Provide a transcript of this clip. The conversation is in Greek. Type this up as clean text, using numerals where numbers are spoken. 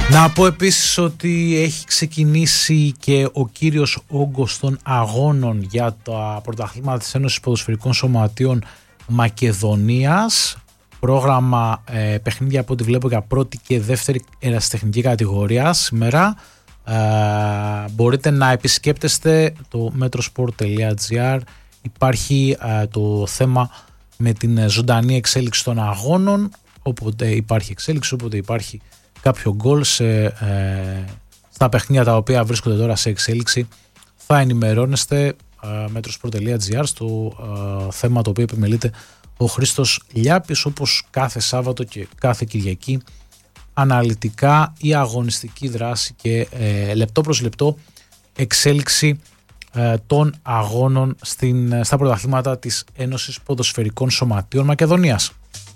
Να πω επίσης ότι έχει ξεκινήσει και ο κύριος όγκος των αγώνων για τα πρωταθλήματα της Ένωσης Ποδοσφαιρικών Σωματείων Μακεδονίας. Πρόγραμμα παιχνίδια από ό,τι βλέπω για πρώτη και δεύτερη ερασιτεχνική κατηγορία σήμερα. Μπορείτε να επισκέπτεστε το metrosport.gr. Υπάρχει το θέμα με την ζωντανή εξέλιξη των αγώνων. Όποτε υπάρχει εξέλιξη, όποτε υπάρχει κάποιο γκολ στα παιχνίδια τα οποία βρίσκονται τώρα σε εξέλιξη, θα ενημερώνεστε metrosport.gr στο θέμα το οποίο επιμελείται ο Χρήστος Λιάπης, όπως κάθε Σάββατο και κάθε Κυριακή, αναλυτικά η αγωνιστική δράση και λεπτό προς λεπτό εξέλιξη των αγώνων στα πρωταθλήματα της Ένωσης Ποδοσφαιρικών Σωματείων Μακεδονίας.